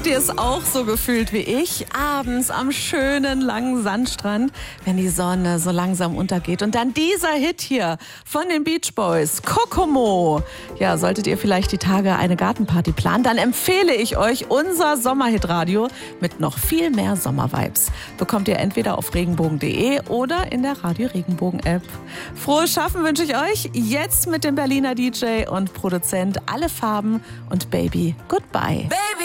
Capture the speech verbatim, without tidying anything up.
ihr es auch so gefühlt wie ich? Abends am schönen langen Sandstrand, wenn die Sonne so langsam untergeht. Und dann dieser Hit hier von den Beach Boys, Kokomo. Ja, solltet ihr vielleicht die Tage eine Gartenparty planen, dann empfehle ich euch unser Sommerhit-Radio mit noch viel mehr Sommervibes. Bekommt ihr entweder auf regenbogen punkt de oder in der Radio Regenbogen App. Frohes Schaffen wünsche ich euch jetzt mit dem Berliner D J und Produzent Alle Farben und Baby Goodbye. Baby.